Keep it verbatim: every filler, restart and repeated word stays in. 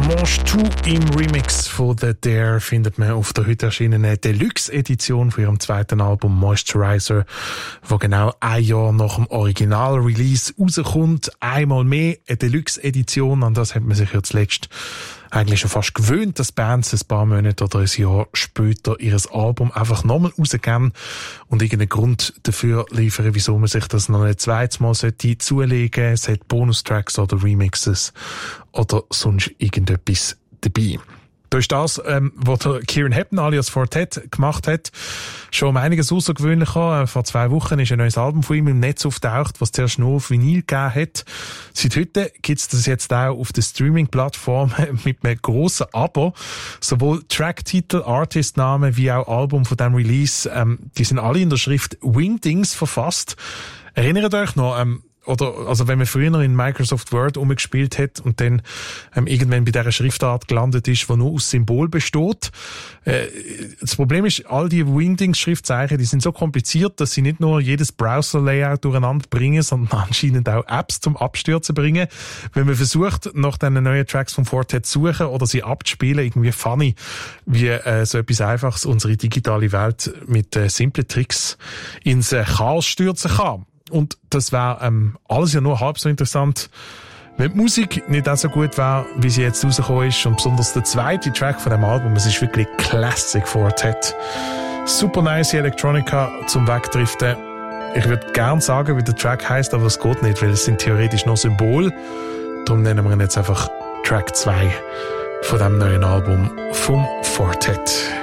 Mange Tout im Remix von The Dare findet man auf der heute erschienenen Deluxe-Edition von ihrem zweiten Album Moisturizer, wo genau ein Jahr nach dem Original-Release rauskommt. Einmal mehr eine Deluxe-Edition, an das hat man sich ja zuletzt eigentlich schon fast gewöhnt, dass Bands ein paar Monate oder ein Jahr später ihr Album einfach nochmal rausgeben und irgendeinen Grund dafür liefern, wieso man sich das noch ein zweites Mal sollte zulegen. Es hat Bonustracks oder Remixes oder sonst irgendetwas dabei. Da ist das, ähm, was der Kieran Hepburn alias Fortet gemacht hat, schon um einiges außergewöhnlicher. Vor zwei Wochen ist ein neues Album von ihm im Netz auftaucht, was zuerst nur auf Vinyl gegeben hat. Seit heute gibt's das jetzt auch auf der Streaming-Plattform mit einem grossen Abo. Sowohl Tracktitel, Artistnamen wie auch Album von dem Release, ähm, die sind alle in der Schrift Wingdings verfasst. Erinnert euch noch, ähm, Oder, also wenn man früher in Microsoft Word umgespielt hat und dann ähm, irgendwann bei dieser Schriftart gelandet ist, die nur aus Symbol besteht. Äh, das Problem ist, all die Wingdings-Schriftzeichen, die sind so kompliziert, dass sie nicht nur jedes Browser-Layout durcheinander bringen, sondern anscheinend auch Apps zum Abstürzen bringen. Wenn man versucht, nach diesen neuen Tracks vom Fortet zu suchen oder sie abzuspielen, irgendwie funny, wie äh, so etwas Einfaches unsere digitale Welt mit äh, simplen Tricks ins äh, Chaos stürzen kann. Und das wäre ähm, alles ja nur halb so interessant, wenn die Musik nicht auch so gut wäre, wie sie jetzt rausgekommen ist. Und besonders der zweite Track von dem Album, es ist wirklich Classic Fortet. Super nice Electronica zum Wegdriften. Ich würde gern sagen, wie der Track heisst, aber es geht nicht, weil es sind theoretisch noch Symbole. Darum nennen wir ihn jetzt einfach Track zwei von dem neuen Album vom Fortet.